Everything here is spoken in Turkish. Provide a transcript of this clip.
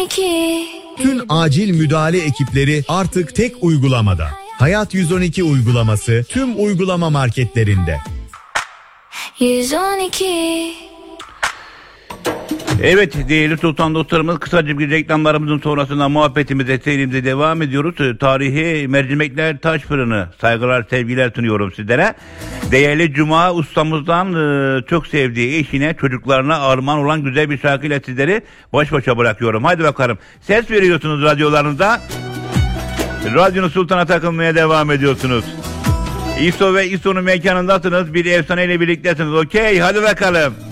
112. Tüm acil müdahale ekipleri artık tek uygulamada. Hayat 112 uygulaması tüm uygulama marketlerinde. 112. Evet değerli Sultan dostlarımız, kısaca bir reklamlarımızın sonrasında muhabbetimize, serimize devam ediyoruz. Tarihi Mercimekler Taş Fırını, saygılar sevgiler sunuyorum sizlere. Değerli Cuma ustamızdan çok sevdiği eşine, çocuklarına armağan olan güzel bir şarkıyla sizleri baş başa bırakıyorum. Haydi bakalım, ses veriyorsunuz radyolarınızda. Radyonun Sultan'a takılmaya devam ediyorsunuz. İso ve İso'nun mekanındasınız, bir efsaneyle birliktesiniz. Okey, hadi bakalım.